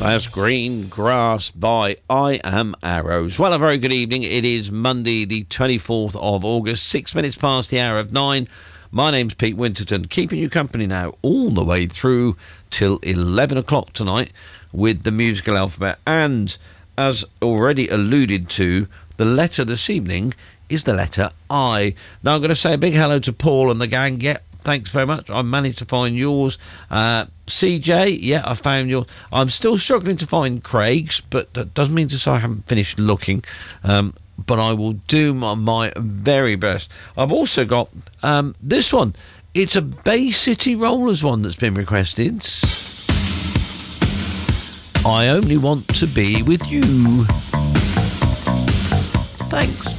That's Green Grass by I Am Arrows. Well, a very good evening. It is Monday, the 24th of August, 6 minutes past the hour of 9. My name's Pete Winterton, keeping you company now all the way through till 11 o'clock tonight with the musical alphabet. And as already alluded to, the letter this evening is the letter I. Now, I'm going to say a big hello to Paul and the gang. Yeah, thanks very much. I managed to find yours. CJ, yeah, I found yours. I'm still struggling to find Craig's, but that doesn't mean to say I haven't finished looking. But I will do my very best. I've also got this one. It's a Bay City Rollers one that's been requested. I only want to be with you. Thanks.